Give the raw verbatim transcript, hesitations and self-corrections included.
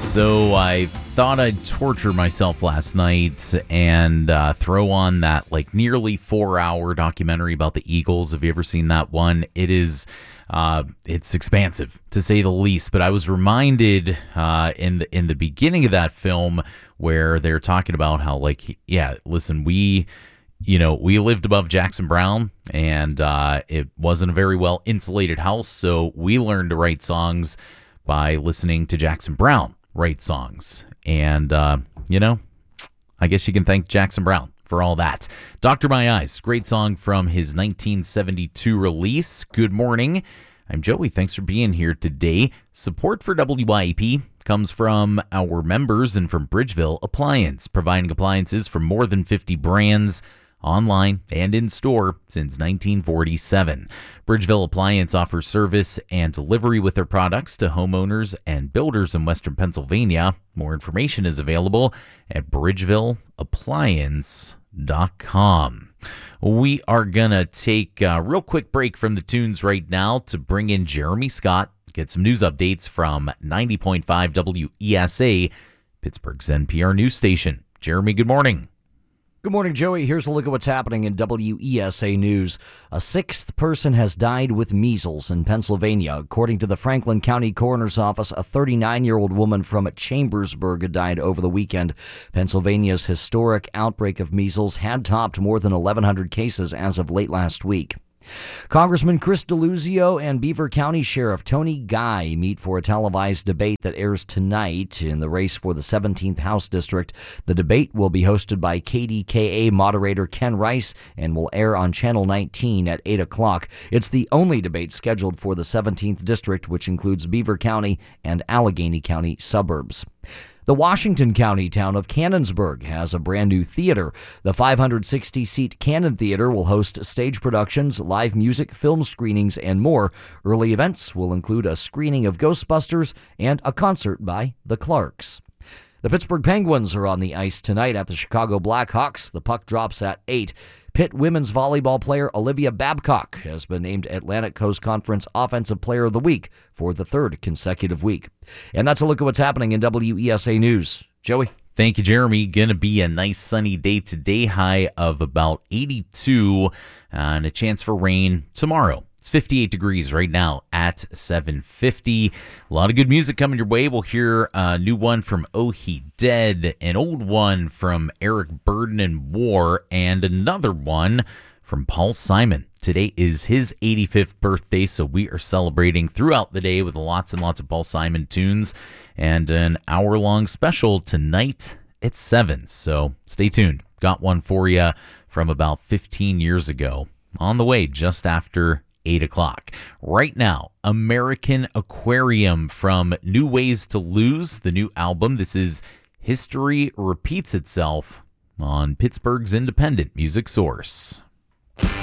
So I thought I'd torture myself last night and uh, throw on that like nearly four-hour documentary about the Eagles. Have you ever seen that one? It is, uh, it's expansive to say the least. But I was reminded uh, in the in the beginning of that film where they're talking about how like, yeah, listen, we. You know, we lived above Jackson Browne, and uh, it wasn't a very well insulated house, so we learned to write songs by listening to Jackson Browne write songs. And, uh, you know, I guess you can thank Jackson Browne for all that. Doctor My Eyes, great song from his nineteen seventy-two release. Good morning. I'm Joey. Thanks for being here today. Support for W Y E P comes from our members and from Bridgeville Appliance, providing appliances from more than fifty brands, online and in store since nineteen forty-seven. Bridgeville Appliance offers service and delivery with their products to homeowners and builders in Western Pennsylvania. More information is available at bridgeville appliance dot com. We are going to take a real quick break from the tunes right now to bring in Jeremy Scott, get some news updates from ninety point five W E S A, Pittsburgh's N P R news station. Jeremy, good morning. Good morning, Joey. Here's a look at what's happening in W E S A News. A sixth person has died with measles in Pennsylvania. According to the Franklin County Coroner's Office, a thirty-nine-year-old woman from Chambersburg died over the weekend. Pennsylvania's historic outbreak of measles had topped more than eleven hundred cases as of late last week. Congressman Chris Deluzio and Beaver County Sheriff Tony Guy meet for a televised debate that airs tonight in the race for the seventeenth House District. The debate will be hosted by K D K A moderator Ken Rice and will air on Channel nineteen at eight o'clock. It's the only debate scheduled for the seventeenth District, which includes Beaver County and Allegheny County suburbs. The Washington County town of Cannonsburg has a brand new theater. The five hundred sixty seat Cannon Theater will host stage productions, live music, film screenings, and more. Early events will include a screening of Ghostbusters and a concert by the Clarks. The Pittsburgh Penguins are on the ice tonight at the Chicago Blackhawks. The puck drops at eight. Pitt women's volleyball player Olivia Babcock has been named Atlantic Coast Conference Offensive Player of the Week for the third consecutive week. And that's a look at what's happening in W E S A News. Joey? Thank you, Jeremy. Going to be a nice sunny day today, high of about eighty-two, uh, and a chance for rain tomorrow. It's fifty-eight degrees right now at seven fifty. A lot of good music coming your way. We'll hear a new one from Oh He Dead, an old one from Eric Burdon and War, and another one from Paul Simon. Today is his eighty-fifth birthday, so we are celebrating throughout the day with lots and lots of Paul Simon tunes and an hour-long special tonight at seven. So stay tuned. Got one for you from about fifteen years ago on the way just after eight o'clock. Right now, American Aquarium from New Ways to Lose, the new album. This is History Repeats Itself on Pittsburgh's independent music source.